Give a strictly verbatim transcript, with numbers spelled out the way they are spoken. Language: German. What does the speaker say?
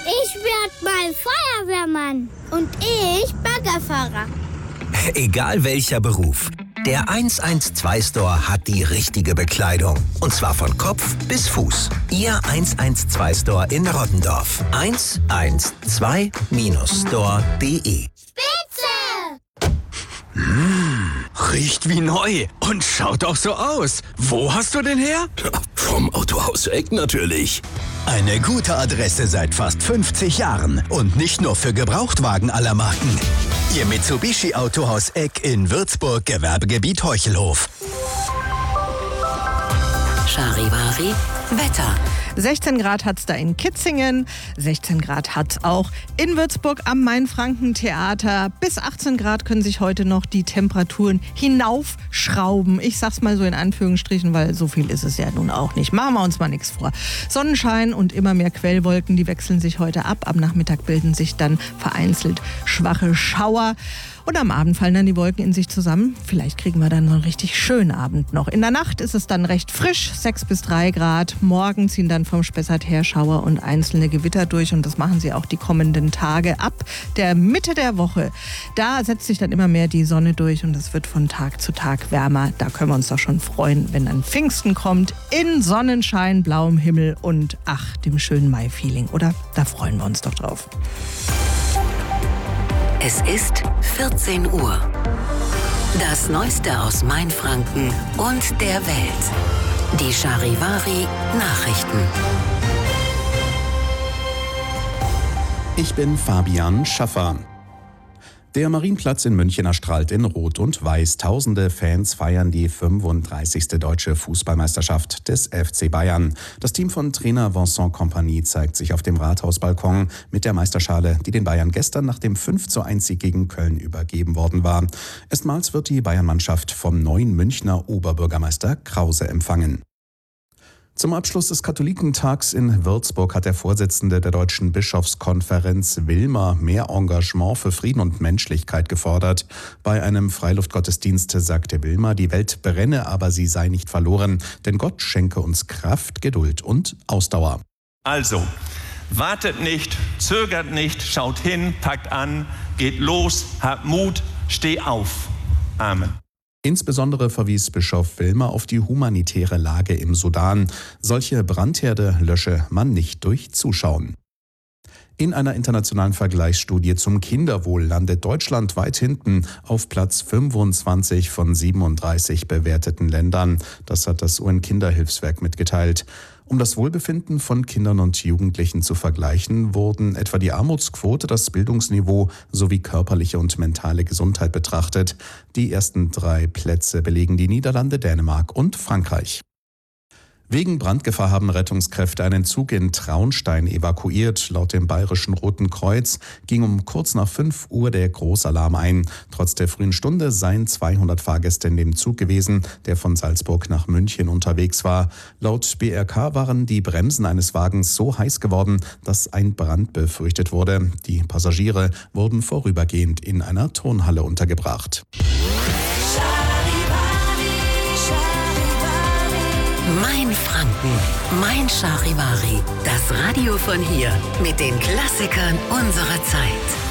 Ich werd mal Feuerwehrmann. Und ich Baggerfahrer. Egal welcher Beruf, der eins eins zwei Store hat die richtige Bekleidung. Und zwar von Kopf bis Fuß. Ihr eins eins zwei Store in Rottendorf. eins eins zwei Store punkt de. Spitze! Mmh, riecht wie neu und schaut auch so aus. Wo hast du den her? Vom Autohaus Eck natürlich. Eine gute Adresse seit fast fünfzig Jahren und nicht nur für Gebrauchtwagen aller Marken. Ihr Mitsubishi Autohaus Eck in Würzburg, Gewerbegebiet Heuchelhof. Charivari Wetter. sechzehn Grad hat es da in Kitzingen, sechzehn Grad hat es auch in Würzburg am Main-Franken-Theater. Bis achtzehn Grad können sich heute noch die Temperaturen hinaufschrauben. Ich sag's mal so in Anführungsstrichen, weil so viel ist es ja nun auch nicht. Machen wir uns mal nichts vor. Sonnenschein und immer mehr Quellwolken, die wechseln sich heute ab. Am Nachmittag bilden sich dann vereinzelt schwache Schauer. Und am Abend fallen dann die Wolken in sich zusammen. Vielleicht kriegen wir dann so einen richtig schönen Abend noch. In der Nacht ist es dann recht frisch, sechs bis drei Grad. Morgen ziehen dann vom Spessart her Schauer und einzelne Gewitter durch. Und das machen sie auch die kommenden Tage. Ab der Mitte der Woche, da setzt sich dann immer mehr die Sonne durch. Und es wird von Tag zu Tag wärmer. Da können wir uns doch schon freuen, wenn dann Pfingsten kommt. In Sonnenschein, blauem Himmel und ach, dem schönen Mai-Feeling. Oder? Da freuen wir uns doch drauf. Es ist vierzehn Uhr. Das Neueste aus Mainfranken und der Welt. Die Charivari Nachrichten. Ich bin Fabian Schaffer. Der Marienplatz in München erstrahlt in Rot und Weiß. Tausende Fans feiern die fünfunddreißigste deutsche Fußballmeisterschaft des F C Bayern. Das Team von Trainer Vincent Kompany zeigt sich auf dem Rathausbalkon mit der Meisterschale, die den Bayern gestern nach dem fünf zu eins Sieg gegen Köln übergeben worden war. Erstmals wird die Bayern-Mannschaft vom neuen Münchner Oberbürgermeister Krause empfangen. Zum Abschluss des Katholikentags in Würzburg hat der Vorsitzende der Deutschen Bischofskonferenz Wilmer mehr Engagement für Frieden und Menschlichkeit gefordert. Bei einem Freiluftgottesdienst sagte Wilmer, die Welt brenne, aber sie sei nicht verloren, denn Gott schenke uns Kraft, Geduld und Ausdauer. Also, wartet nicht, zögert nicht, schaut hin, packt an, geht los, habt Mut, steh auf. Amen. Insbesondere verwies Bischof Wilmer auf die humanitäre Lage im Sudan. Solche Brandherde lösche man nicht durch Zuschauen. In einer internationalen Vergleichsstudie zum Kinderwohl landet Deutschland weit hinten auf Platz fünfundzwanzig von siebenunddreißig bewerteten Ländern. Das hat das U N-Kinderhilfswerk mitgeteilt. Um das Wohlbefinden von Kindern und Jugendlichen zu vergleichen, wurden etwa die Armutsquote, das Bildungsniveau sowie körperliche und mentale Gesundheit betrachtet. Die ersten drei Plätze belegen die Niederlande, Dänemark und Frankreich. Wegen Brandgefahr haben Rettungskräfte einen Zug in Traunstein evakuiert. Laut dem Bayerischen Roten Kreuz ging um kurz nach fünf Uhr der Großalarm ein. Trotz der frühen Stunde seien zweihundert Fahrgäste in dem Zug gewesen, der von Salzburg nach München unterwegs war. Laut B R K waren die Bremsen eines Wagens so heiß geworden, dass ein Brand befürchtet wurde. Die Passagiere wurden vorübergehend in einer Turnhalle untergebracht. Mein Franken, mein Charivari, das Radio von hier mit den Klassikern unserer Zeit.